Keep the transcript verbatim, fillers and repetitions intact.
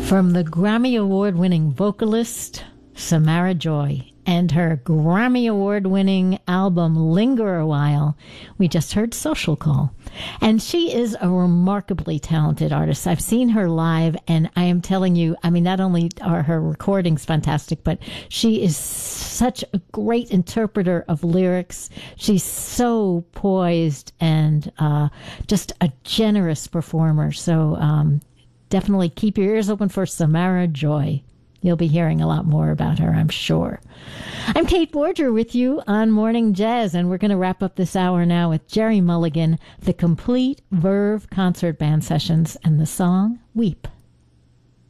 From the Grammy Award-winning vocalist Samara Joy and her Grammy Award-winning album Linger a While, we just heard Social Call. And she is a remarkably talented artist. I've seen her live, and I am telling you, I mean, not only are her recordings fantastic, but she is such a great interpreter of lyrics. She's so poised and uh, just a generous performer. So um, definitely keep your ears open for Samara Joy. You'll be hearing a lot more about her, I'm sure. I'm Kate Borger with you on Morning Jazz, and we're going to wrap up this hour now with Gerry Mulligan, the Complete Verve Concert Band Sessions, and the song Weep.